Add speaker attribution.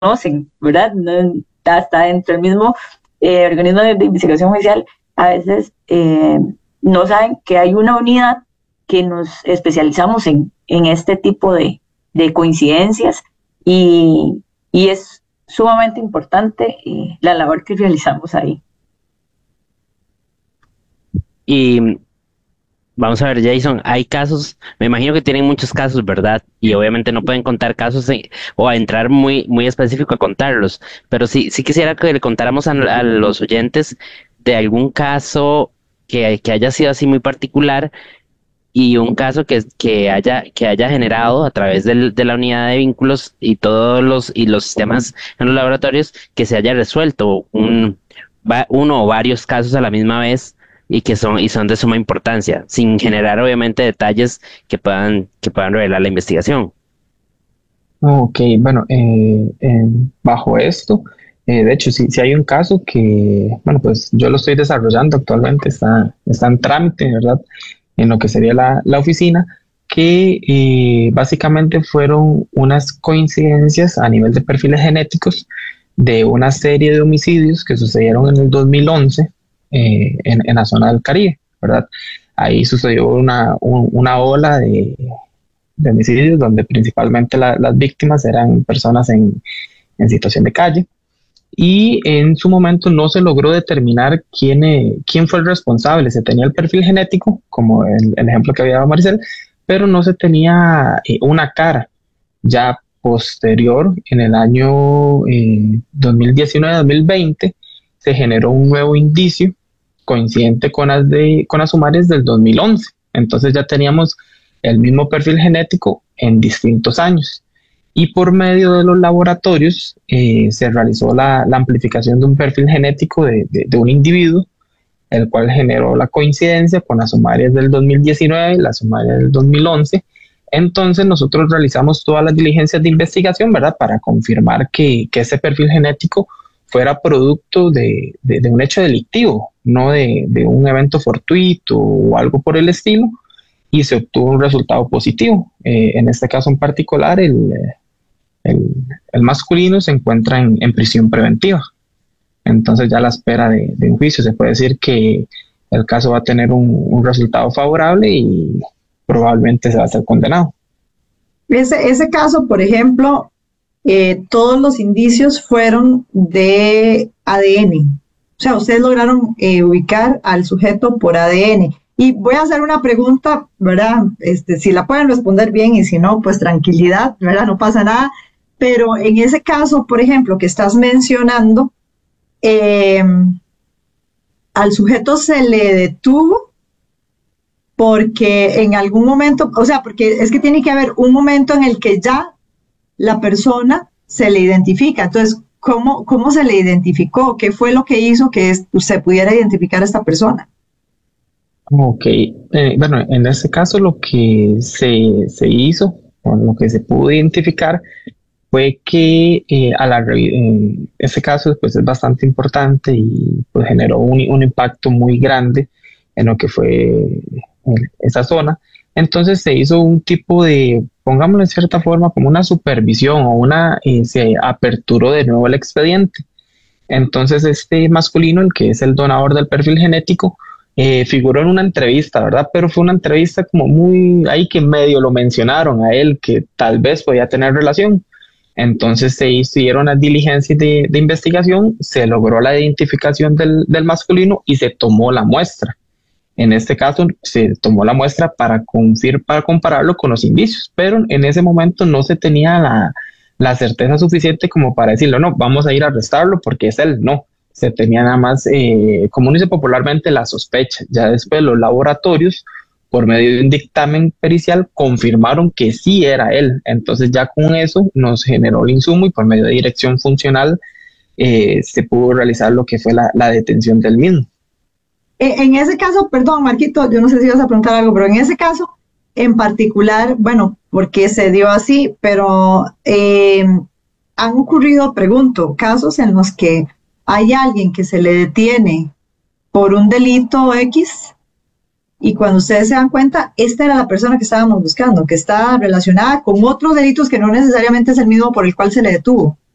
Speaker 1: conocen, ¿verdad? No, hasta dentro del mismo organismo de investigación judicial, a veces no saben que hay una unidad que nos especializamos en este tipo de coincidencias y es sumamente importante la labor que realizamos ahí.
Speaker 2: Y vamos a ver, Jason, hay casos, me imagino que tienen muchos casos, ¿verdad? Y obviamente no pueden contar casos o a entrar muy específico a contarlos, pero sí quisiera que le contáramos a los oyentes de algún caso que haya sido así muy particular y un caso que haya generado a través de la unidad de vínculos y los sistemas en los laboratorios que se haya resuelto uno o varios casos a la misma vez y son de suma importancia, sin generar obviamente detalles que puedan revelar la investigación.
Speaker 3: Ok, bueno, bajo esto, de hecho, sí hay un caso que, bueno, pues yo lo estoy desarrollando actualmente, está en trámite, ¿verdad? En lo que sería la oficina, que básicamente fueron unas coincidencias a nivel de perfiles genéticos de una serie de homicidios que sucedieron en el 2011 en la zona del Caribe, ¿verdad? Ahí sucedió una ola de homicidios donde principalmente las víctimas eran personas en situación de calle y en su momento no se logró determinar quién fue el responsable. Se tenía el perfil genético, como el ejemplo que había dado Maricel, pero no se tenía una cara. Ya posterior, en el año 2019-2020, se generó un nuevo indicio coincidente con las sumarias del 2011. Entonces ya teníamos el mismo perfil genético en distintos años y por medio de los laboratorios se realizó la amplificación de un perfil genético de un individuo, el cual generó la coincidencia con las sumarias del 2019 y las sumarias del 2011. Entonces nosotros realizamos todas las diligencias de investigación, ¿verdad? Para confirmar que ese perfil genético fuera producto de un hecho delictivo, no de un evento fortuito o algo por el estilo, y se obtuvo un resultado positivo. En este caso en particular, el, el masculino se encuentra en prisión preventiva. Entonces ya a la espera de un juicio se puede decir que el caso va a tener un resultado favorable y probablemente se va a ser condenado.
Speaker 4: Ese caso, por ejemplo, todos los indicios fueron de ADN. O sea, ustedes lograron ubicar al sujeto por ADN. Y voy a hacer una pregunta, ¿verdad? Si la pueden responder bien y si no, pues tranquilidad, ¿verdad? No pasa nada. Pero en ese caso, por ejemplo, que estás mencionando, eh, al sujeto se le detuvo porque en algún momento, o sea, porque es que tiene que haber un momento en el que ya la persona se le identifica. Entonces, ¿cómo se le identificó? ¿Qué fue lo que hizo que se pudiera identificar a esta persona?
Speaker 3: Ok, bueno, en este caso lo que se hizo, o lo que se pudo identificar, fue que este caso pues, es bastante importante y pues, generó un impacto muy grande en lo que fue esa zona. Entonces se hizo un tipo de, pongámoslo de cierta forma, como una supervisión o se aperturó de nuevo el expediente. Entonces este masculino, el que es el donador del perfil genético, figuró en una entrevista, ¿verdad? Pero fue una entrevista como muy, ahí que medio lo mencionaron a él, que tal vez podía tener relación. Entonces se hicieron las diligencias de investigación, se logró la identificación del masculino y se tomó la muestra. En este caso se tomó la muestra para compararlo con los indicios, pero en ese momento no se tenía la certeza suficiente como para decirlo, no, vamos a ir a arrestarlo porque es él, no. Se tenía nada más, como dice popularmente, la sospecha. Ya después los laboratorios, por medio de un dictamen pericial, confirmaron que sí era él. Entonces ya con eso nos generó el insumo y por medio de dirección funcional se pudo realizar lo que fue la detención del mismo.
Speaker 4: En ese caso, perdón, Marquito, yo no sé si ibas a preguntar algo, pero en ese caso en particular, bueno, porque se dio así, pero han ocurrido, pregunto, casos en los que hay alguien que se le detiene por un delito X y cuando ustedes se dan cuenta, esta era la persona que estábamos buscando, que está relacionada con otros delitos que no necesariamente es el mismo por el cual se le detuvo.